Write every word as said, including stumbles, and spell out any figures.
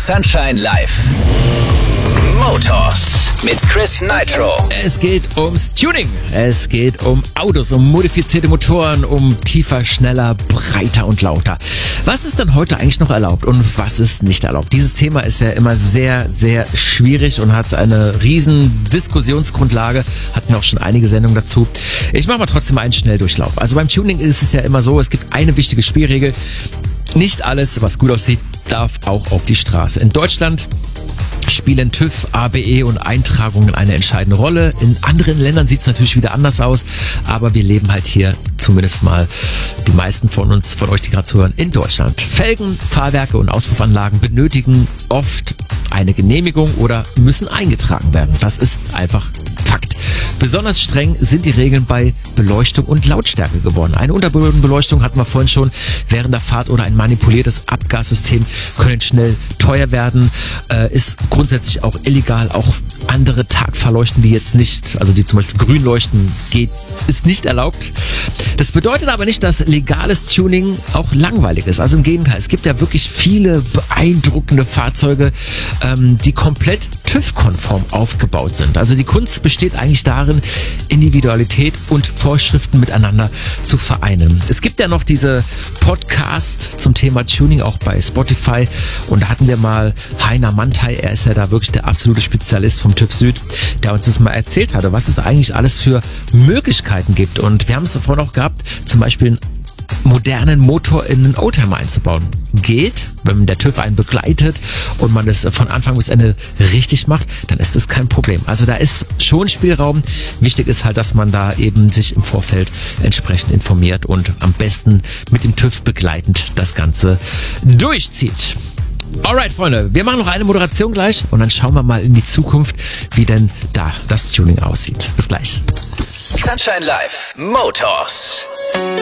Sunshine Live. Motors mit Chris Nitro. Es geht ums Tuning. Es geht um Autos, um modifizierte Motoren, um tiefer, schneller, breiter und lauter. Was ist denn heute eigentlich noch erlaubt und was ist nicht erlaubt? Dieses Thema ist ja immer sehr, sehr schwierig und hat eine riesen Diskussionsgrundlage. Hatten wir auch schon einige Sendungen dazu. Ich mache mal trotzdem einen Schnelldurchlauf. Also beim Tuning ist es ja immer so, es gibt eine wichtige Spielregel. Nicht alles, was gut aussieht, darf auch auf die Straße. In Deutschland spielen TÜV, A B E und Eintragungen eine entscheidende Rolle. In anderen Ländern sieht es natürlich wieder anders aus, aber wir leben halt hier, zumindest mal die meisten von uns, von euch, die gerade zuhören, in Deutschland. Felgen, Fahrwerke und Auspuffanlagen benötigen oft eine Genehmigung oder müssen eingetragen werden. Das ist einfach Fakt. Besonders streng sind die Regeln bei Beleuchtung und Lautstärke geworden. Eine Unterbodenbeleuchtung hatten wir vorhin schon während der Fahrt oder ein manipuliertes Abgassystem können schnell teuer werden, äh, ist grundsätzlich auch illegal. Auch andere Tagfahrleuchten, die jetzt nicht, also die zum Beispiel grün leuchten, geht, ist nicht erlaubt. Das bedeutet aber nicht, dass legales Tuning auch langweilig ist. Also im Gegenteil, es gibt ja wirklich viele beeindruckende Fahrzeuge, ähm, die komplett TÜV-konform aufgebaut sind. Also die Kunst besteht eigentlich darin, Individualität und Vorschriften miteinander zu vereinen. Es gibt ja noch diese Podcast zum Thema Tuning auch bei Spotify und da hatten wir mal Heiner Mantai, er ist ja da wirklich der absolute Spezialist vom TÜV Süd, der uns das mal erzählt hatte, was es eigentlich alles für Möglichkeiten gibt. Und wir haben es davon auch gehabt, zum Beispiel einen modernen Motor in einen Oldtimer einzubauen. Geht, wenn der TÜV einen begleitet und man es von Anfang bis Ende richtig macht, dann ist das kein Problem. Also da ist schon Spielraum. Wichtig ist halt, dass man da eben sich im Vorfeld entsprechend informiert und am besten mit dem TÜV begleitend das Ganze durchzieht. Alright, Freunde, wir machen noch eine Moderation gleich und dann schauen wir mal in die Zukunft, wie denn da das Tuning aussieht. Bis gleich. Sunshine Live. Motors.